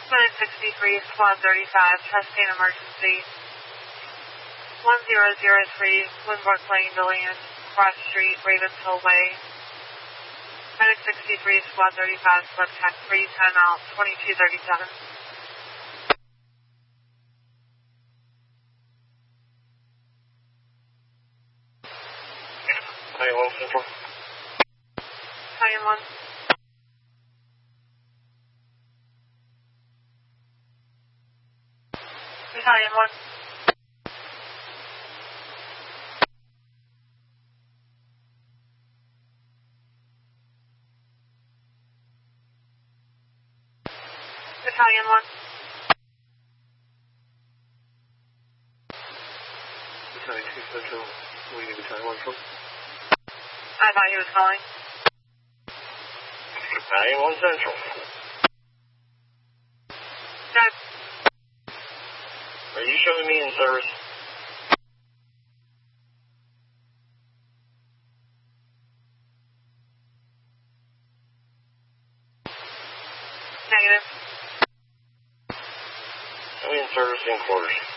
963, Squad 35, testing emergency. 1003, Winbrook Lane, Deland, Cross Street, Ravens Hill Way. Medic 63, Squad 35, Slip Tech 3, 10 out, 2237. Battalion 1 Central. Battalion 1. Battalion 1. Battalion 1. Battalion 2 Central. Where are you Battalion 1 from? I thought he was calling. Battalion 1 Central. No. Are you showing me in service? Negative. Show me in service in quarters.